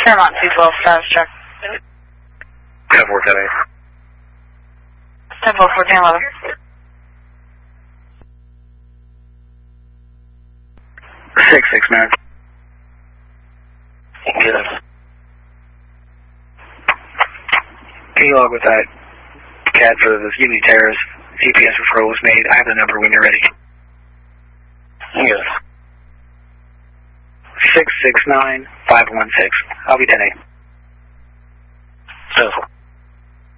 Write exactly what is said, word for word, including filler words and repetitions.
Paramount two twelve, status check. ten four ten eight. ten four fourteen eleven. six six nine. Yes. Can you log with that C A D for the Unity Terrace? G P S referral was made. I have the number when you're ready. Yes. six six nine five one six. I'll be ten eight. So.